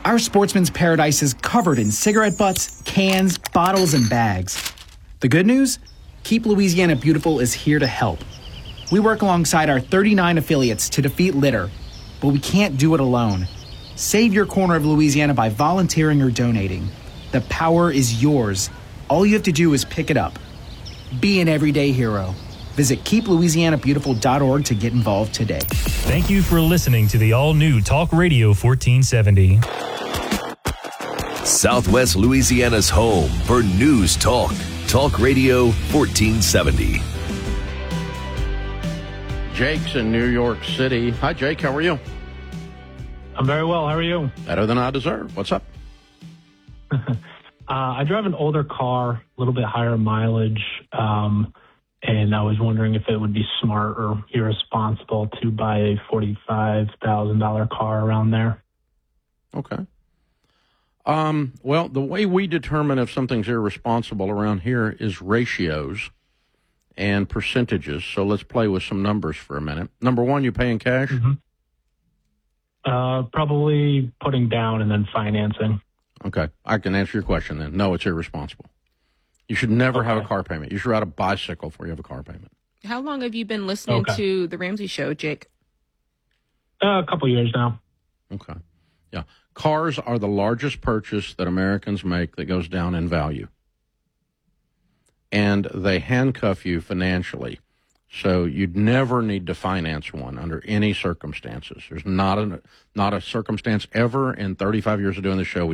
Our sportsman's paradise is covered in cigarette butts, cans, bottles, and bags. The good news? Keep Louisiana Beautiful is here to help. We work alongside our 39 affiliates to defeat litter, but we can't do it alone. Save your corner of Louisiana by volunteering or donating. The power is yours. All you have to do is pick it up. Be an everyday hero. Visit keeplouisianabeautiful.org to get involved today. Thank you for listening to the all-new Talk Radio 1470. Southwest Louisiana's home for news talk. Talk Radio 1470. Jake's in New York City. Hi, Jake. How are you? I'm very well. How are you? Better than I deserve. What's up? I drive an older car, a little bit higher mileage, and I was wondering if it would be smart or irresponsible to buy a $45,000 car around there. Okay. Well, the way we determine if something's irresponsible around here is ratios and percentages. So let's play with some numbers for a minute. Number one, you pay in cash? Mm-hmm. Probably putting down and then financing. Okay. I can answer your question then. No, it's irresponsible. You should never have a car payment. You should ride a bicycle before you have a car payment. How long have you been listening to The Ramsey Show, Jake? A couple years now. Okay. Yeah. Cars are the largest purchase that Americans make that goes down in value. And they handcuff you financially. So you'd never need to finance one under any circumstances. There's not a circumstance ever in 35 years of doing the show